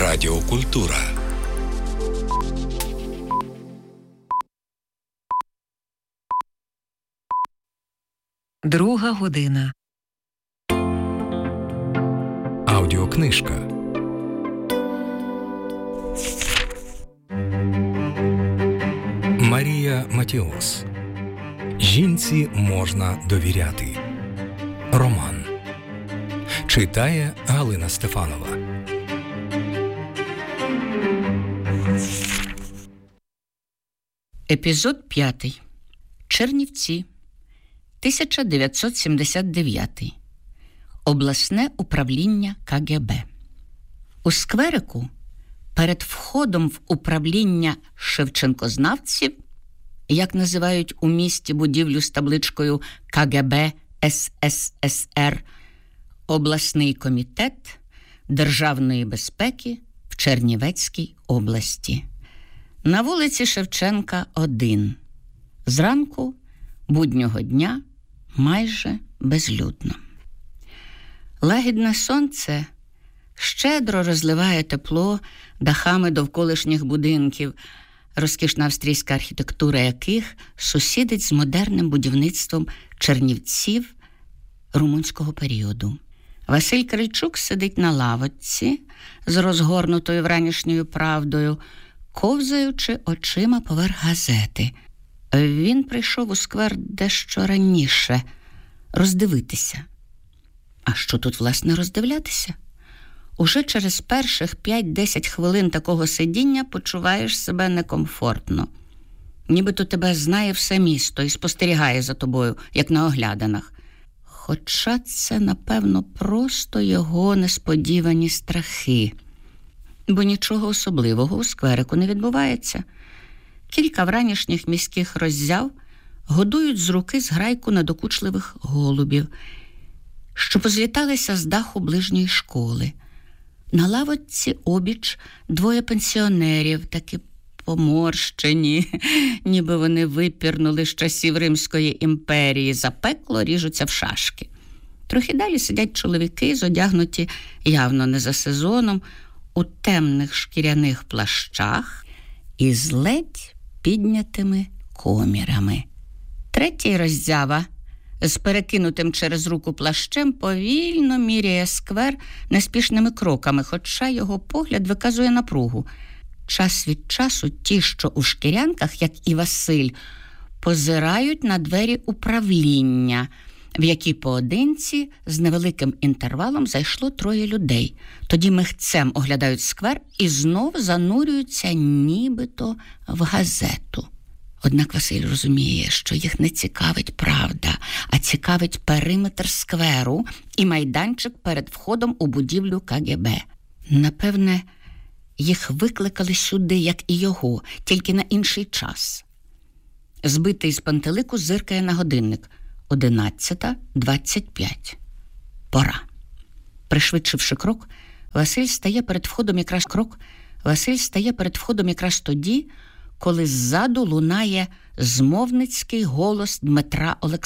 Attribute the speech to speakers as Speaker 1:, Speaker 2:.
Speaker 1: Радіокультура.
Speaker 2: Друга година.
Speaker 1: Аудіокнижка. Марія Матіос. Жінці можна довіряти. Роман. Читає Галина Стефанова.
Speaker 3: Епізод 5. Чернівці. 1979. Обласне управління КГБ. У скверику перед входом в управління шевченкознавців, як називають у місті будівлю з табличкою КГБ СССР, обласний комітет державної безпеки в Чернівецькій області. На вулиці Шевченка 1. Зранку буднього дня майже безлюдно. Лагідне сонце щедро розливає тепло дахами довколишніх будинків, розкішна австрійська архітектура яких сусідить з модерним будівництвом Чернівців румунського періоду. Василь Крильчук сидить на лавочці з розгорнутою вранішньою правдою, ковзаючи очима поверх газети. Він прийшов у сквер дещо раніше роздивитися. А що тут, власне, роздивлятися? Уже через перших 5-10 хвилин такого сидіння почуваєш себе некомфортно. Нібито тебе знає все місто і спостерігає за тобою, як на огляданах. Хоча це, напевно, просто його несподівані страхи. Бо нічого особливого у скверику не відбувається. Кілька вранішніх міських роззяв годують з руки зграйку надокучливих голубів, що позліталися з даху ближньої школи. На лавочці обіч двоє пенсіонерів, таки поморщені, ніби вони випірнули з часів Римської імперії, запекло ріжуться в шашки. Трохи далі сидять чоловіки, зодягнуті явно не за сезоном, у темних шкіряних плащах і з ледь піднятими комірами. Третій роззява з перекинутим через руку плащем повільно міряє сквер неспішними кроками, хоча його погляд виказує напругу. Час від часу ті, що у шкірянках, як і Василь, позирають на двері управління, в які поодинці з невеликим інтервалом зайшло 3 людей. Тоді михцем оглядають сквер і знов занурюються нібито в газету. Однак Василь розуміє, що їх не цікавить правда, а цікавить периметр скверу і майданчик перед входом у будівлю КГБ. Напевне, їх викликали сюди, як і його, тільки на інший час. Збитий з пантелику зиркає на годинник. 11:25. Пора. Пришвидшивши крок, Василь стає перед входом якраз тоді, коли ззаду лунає змовницький голос Дмитра Олександровича.